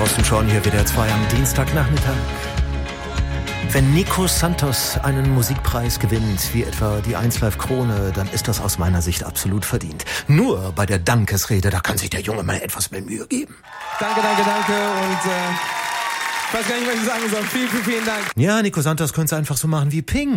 Thorsten Schorn hier, WDR 2 am Dienstagnachmittag. Wenn Nico Santos einen Musikpreis gewinnt, wie etwa die 1Live Krone, dann ist das aus meiner Sicht absolut verdient. Nur bei der Dankesrede, da kann sich der Junge mal etwas mehr Mühe geben. Danke. Und ich weiß gar nicht, was ich sagen soll. Vielen Dank. Ja, Nico Santos könnte es einfach so machen wie Pink.